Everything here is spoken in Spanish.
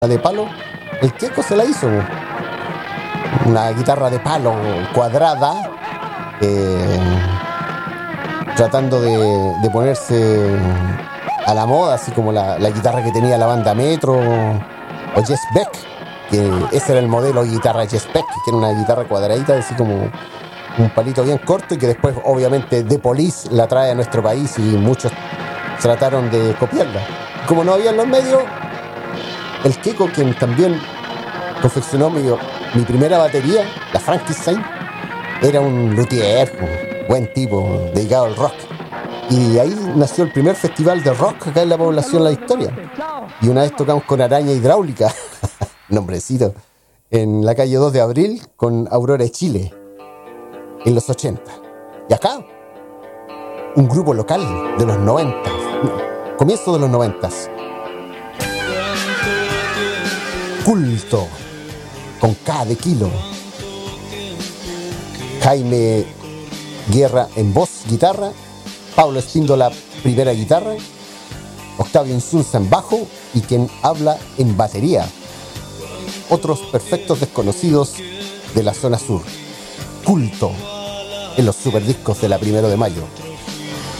de palo, el Keiko se la hizo. Una guitarra de palo cuadrada, tratando de ponerse a la moda, así como la guitarra que tenía la banda Metro o Jess Beck, que ese era el modelo de guitarra Jess Beck, que era una guitarra cuadradita, así como un palito bien corto, y que después obviamente The Police la trae a nuestro país y muchos trataron de copiarla. Como no había en los medios, el Keiko, quien también confeccionó mi primera batería, la Frankenstein, era un luthier, un buen tipo, dedicado al rock. Y ahí nació el primer festival de rock acá en la población La Victoria. Y una vez tocamos con Araña Hidráulica, nombrecito, en la calle 2 de Abril con Aurora de Chile, en los 80. Y acá, un grupo local de los 90, comienzo de los 90. Culto, con K de kilo. Jaime Guerra en voz, guitarra, Pablo Espíndola, primera guitarra, Octavio Insunza en bajo y quien habla en batería. Otros perfectos desconocidos de la zona sur. Culto, en los superdiscos de la 1 de mayo.